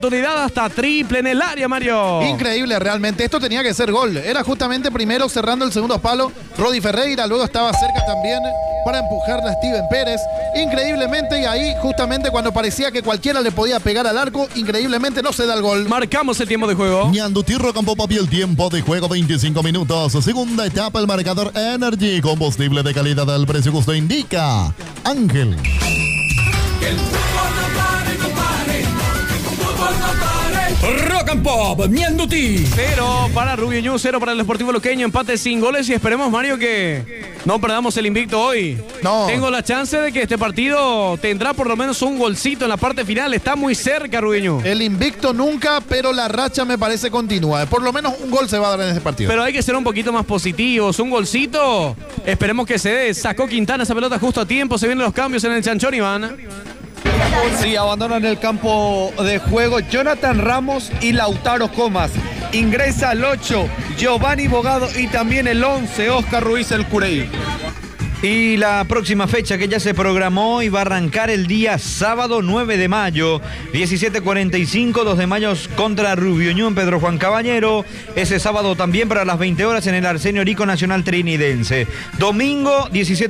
Oportunidad hasta triple en el área, Mario. Increíble realmente, esto tenía que ser gol. Era justamente primero cerrando el segundo palo Rodi Ferreira, luego estaba cerca también para empujarla a Steven Pérez. Increíblemente, y ahí justamente cuando parecía que cualquiera le podía pegar al arco, increíblemente no se da el gol. Marcamos el tiempo de juego. Ñandutirro Campo Papi, el tiempo de juego 25 minutos. Segunda etapa, el marcador Energy, combustible de calidad al precio justo indica Ángel. Rock and Pop, Ñanduti. 0 para Rubio Ñu, 0 para el Sportivo Luqueño, empate sin goles y esperemos, Mario, que no perdamos el invicto hoy. No. Tengo la chance de que este partido tendrá por lo menos un golcito en la parte final. Está muy cerca, Rubio Ñu. El invicto nunca, pero la racha me parece continua. Por lo menos un gol se va a dar en este partido. Pero hay que ser un poquito más positivos. Un golcito, esperemos que se dé. Sacó Quintana esa pelota justo a tiempo. Se vienen los cambios en el Chanchón, Iván. Sí, abandonan el campo de juego Jonathan Ramos y Lautaro Comas. Ingresa al 8 Giovanni Bogado y también el 11 Oscar Ruiz el Cureí. Y la próxima fecha que ya se programó y va a arrancar el día sábado 9 de mayo, 17:45, 2 de mayo contra Rubio Ñu en Pedro Juan Caballero. Ese sábado también para las 20 horas en el Arsenio Rico Nacional Trinidense. Domingo,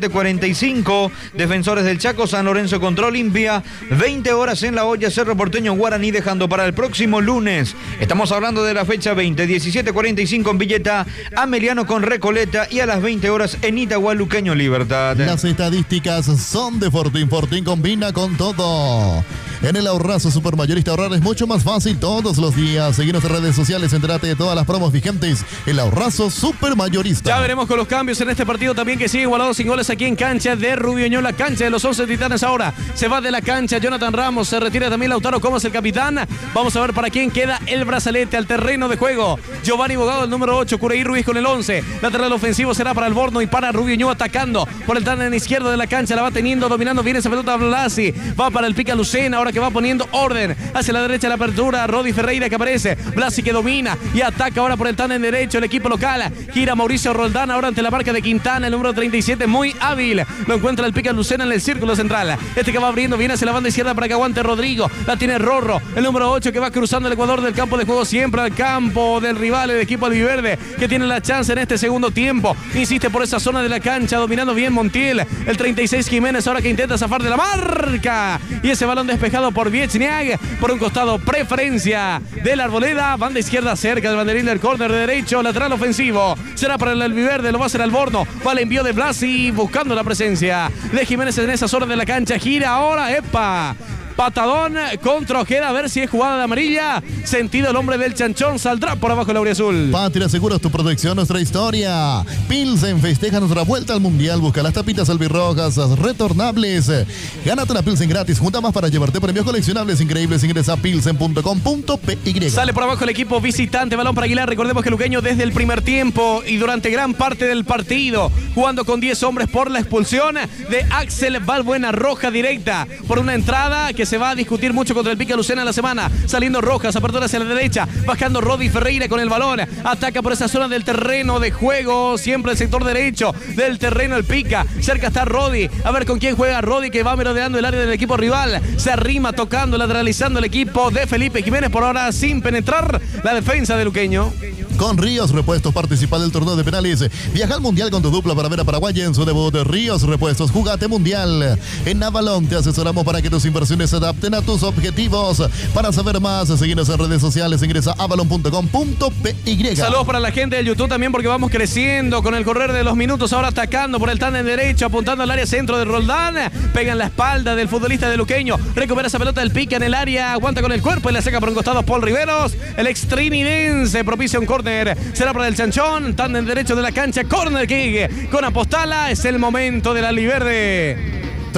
17:45, Defensores del Chaco, San Lorenzo contra Olimpia. 20 horas en La Hoya, Cerro Porteño, Guaraní, dejando para el próximo lunes. Estamos hablando de la fecha 20, 17:45 en Villeta, Ameliano con Recoleta y a las 20 horas en Itagua, Luqueño Libertad. Las estadísticas son de Fortín. Fortín combina con todo. En el Ahorrazo Supermayorista ahorrar es mucho más fácil todos los días. Seguinos en redes sociales, entérate de todas las promos vigentes. El Ahorrazo Supermayorista. Ya veremos con los cambios en este partido también, que sigue igualado sin goles aquí en cancha de Rubio Ñu, la cancha de los 11 Titanes. Ahora se va de la cancha Jonathan Ramos, se retira también Lautaro Comas, el capitán. Vamos a ver para quién queda el brazalete al terreno de juego. Giovanni Bogado, el número 8, Cureí Ruiz con el 11. Lateral ofensivo será para Alborno y para Rubio Ñu, atacando por el tándem izquierdo de la cancha. La va teniendo, dominando bien esa pelota Blasi. Va para el Pica Lucena, ahora que va poniendo orden hacia la derecha la apertura. Rodi Ferreira que aparece. Blasi que domina y ataca ahora por el tándem derecho el equipo local. Gira Mauricio Roldán ahora ante la marca de Quintana, el número 37, muy hábil. Lo encuentra el Pica Lucena en el círculo central. Este que va abriendo viene hacia la banda izquierda para que aguante Rodrigo. La tiene Rorro, el número 8 que va cruzando el Ecuador del campo de juego siempre al campo del rival, el equipo albiverde, que tiene la chance en este segundo tiempo. Insiste por esa zona de la cancha, dominando bien Montiel. El 36 Jiménez ahora que intenta zafar de la marca. Y ese balón despejado por Viechniak. Por un costado, preferencia de la Arboleda. Banda izquierda cerca del banderín del córner de derecho. Lateral ofensivo. Será para el albiverde, lo va a hacer Alborno. Va el envío de Blasi buscando la presencia de Jiménez en esa zona de la cancha. Gira ahora, ¡epa! Patadón contra Ojeda, a ver si es jugada de amarilla. Sentido el hombre del Chanchón, saldrá por abajo el auriazul. Patria Seguros, tu protección, nuestra historia. Pilsen festeja nuestra vuelta al Mundial. Busca las tapitas albirrojas retornables. Gánate la Pilsen gratis. Junta más para llevarte premios coleccionables increíbles. Ingresa a pilsen.com.py. Sale por abajo el equipo visitante. Balón para Aguilar. Recordemos que Luqueño desde el primer tiempo y durante gran parte del partido, jugando con 10 hombres por la expulsión de Axel Valbuena. Roja directa por una entrada que se va a discutir mucho contra el Pica Lucena en la semana. Saliendo Rojas, apertura hacia la derecha, bajando Rodi Ferreira con el balón, ataca por esa zona del terreno de juego, siempre el sector derecho del terreno el Pica. Cerca está Rodi, a ver con quién juega Rodi, que va merodeando el área del equipo rival. Se arrima, tocando, lateralizando el equipo de Felipe Jiménez, por ahora sin penetrar la defensa de Luqueño. Con Ríos Repuestos participa del torneo de penales. Viaja al Mundial con tu dupla para ver a Paraguay en su debut. Ríos Repuestos, jugate Mundial. En Avalon te asesoramos para que tus inversiones se adapten a tus objetivos. Para saber más, síguenos en redes sociales, ingresa a avalon.com.py. Saludos para la gente del YouTube también, porque vamos creciendo con el correr de los minutos. Ahora atacando por el tándem derecho, apuntando al área centro de Roldán. Pega en la espalda del futbolista de Luqueño. Recupera esa pelota del Pica en el área, aguanta con el cuerpo y la saca por un costado Paul Riveros. El ex trinidense propicia un córner. Será para el Chanchón, tándem derecho de la cancha, corner kick con Apostala. Es el momento del albiverde.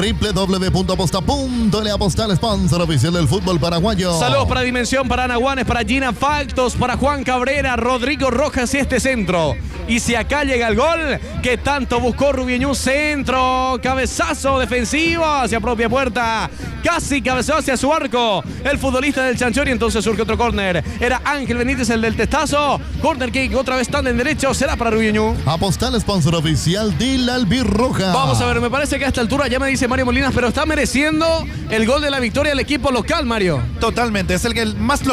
www.aposta.le. Apostal, sponsor oficial del fútbol paraguayo. Saludos para Dimensión, para Ana Guanes, para Gina Factos, para Juan Cabrera, Rodrigo Rojas y este centro. Y si acá llega el gol que tanto buscó Rubio Ñu, centro, cabezazo defensivo hacia propia puerta, casi cabeceó hacia su arco el futbolista del Chanchón, y entonces surge otro córner. Era Ángel Benítez el del testazo. Córner kick, otra vez tándem derecho, será para Rubio Ñu. Apostal, sponsor oficial del albirroja. Vamos a ver, me parece que a esta altura ya me dice dice Mario Molinas, pero está mereciendo el gol de la victoria el equipo local, Mario. Totalmente, es el que más lo